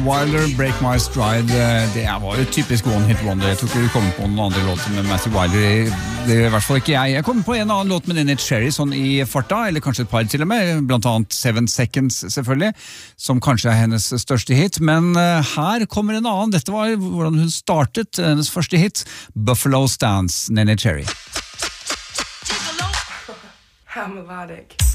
Wilder, Break My Stride, det var jo typisk One Hit Wonder. Jeg tror ikke vi kommer på noen andre låter med Matthew Wilder. Det er i hvert fall ikke jeg. Jeg kommer på en annen låt med Neneh Cherry sånn i farta, eller kanskje et par til og med, blant annet 7 Seconds selvfølgelig, som kanskje er hennes største hit. Men her kommer en annen. Dette var hvordan hun startet hennes første hit, Buffalo Stance, Neneh Cherry. How melodic.